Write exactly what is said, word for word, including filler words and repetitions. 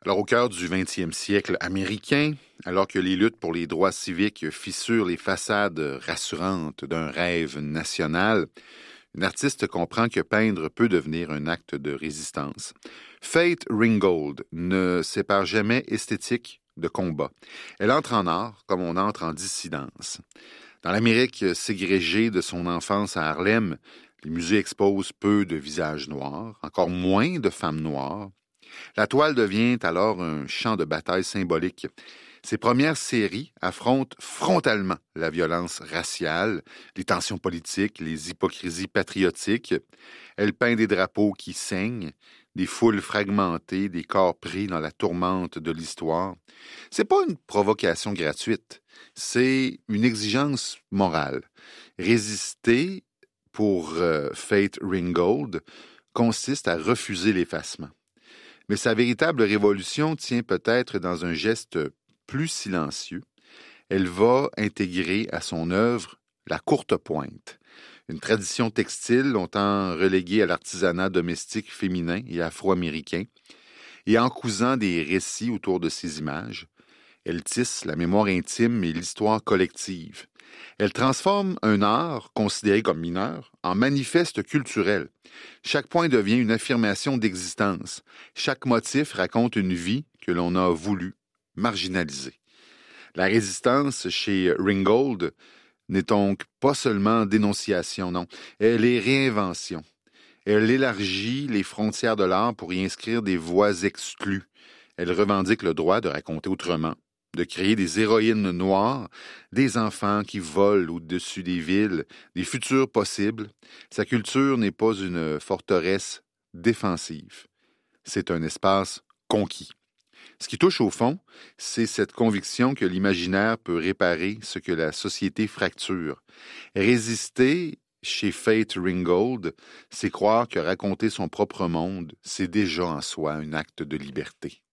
Alors, au cœur du vingtième siècle américain, alors que les luttes pour les droits civiques fissurent les façades rassurantes d'un rêve national, une artiste comprend que peindre peut devenir un acte de résistance. Faith Ringgold ne sépare jamais esthétique de combat. Elle entre en art comme on entre en dissidence. Dans l'Amérique ségrégée de son enfance à Harlem, les musées exposent peu de visages noirs, encore moins de femmes noires. La toile devient alors un champ de bataille symbolique. Ses premières séries affrontent frontalement la violence raciale, les tensions politiques, les hypocrisies patriotiques. Elle peint des drapeaux qui saignent, des foules fragmentées, des corps pris dans la tourmente de l'histoire. C'est pas une provocation gratuite, c'est une exigence morale. Résister pour euh, Faith Ringgold consiste à refuser l'effacement. Mais sa véritable révolution tient peut-être dans un geste plus silencieux. Elle va intégrer à son œuvre la courte pointe, une tradition textile longtemps reléguée à l'artisanat domestique féminin et afro-américain, et en cousant des récits autour de ces images. Elle tisse la mémoire intime et l'histoire collective. Elle transforme un art considéré comme mineur en manifeste culturel. Chaque point devient une affirmation d'existence. Chaque motif raconte une vie que l'on a voulu marginaliser. La résistance chez Ringgold n'est donc pas seulement dénonciation, non. Elle est réinvention. Elle élargit les frontières de l'art pour y inscrire des voix exclues. Elle revendique le droit de raconter autrement, de créer des héroïnes noires, des enfants qui volent au-dessus des villes, des futurs possibles. Sa culture n'est pas une forteresse défensive. C'est un espace conquis. Ce qui touche au fond, c'est cette conviction que l'imaginaire peut réparer ce que la société fracture. Résister chez Faith Ringgold, c'est croire que raconter son propre monde, c'est déjà en soi un acte de liberté.